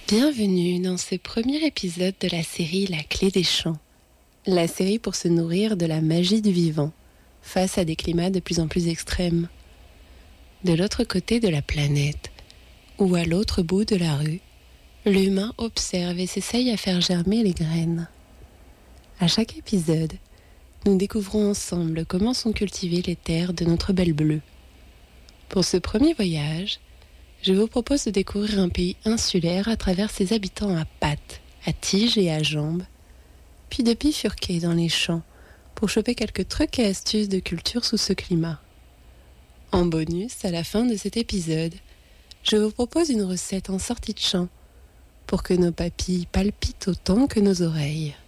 Bienvenue dans ce premier épisode de la série La Clé des Champs. La série pour se nourrir de la magie du vivant, face à des climats de plus en plus extrêmes. De l'autre côté de la planète, ou à l'autre bout de la rue, l'humain observe et s'essaye à faire germer les graines. À chaque épisode, nous découvrons ensemble comment sont cultivées les terres de notre belle bleue. Pour ce premier voyage, je vous propose de découvrir un pays insulaire à travers ses habitants à pattes, à tiges et à jambes, puis de bifurquer dans les champs pour choper quelques trucs et astuces de culture sous ce climat. En bonus, à la fin de cet épisode, je vous propose une recette en sortie de champ pour que nos papilles palpitent autant que nos oreilles.